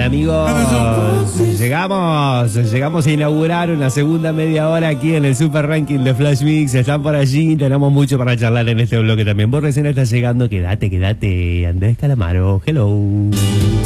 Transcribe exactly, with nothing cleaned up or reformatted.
amigos? Llegamos, llegamos a inaugurar una segunda media hora aquí en el Super Ranking de Flash Mix. Están por allí, tenemos mucho para charlar en este bloque también. Vos recién estás llegando, quédate, quédate. Andrés Calamaro, hello.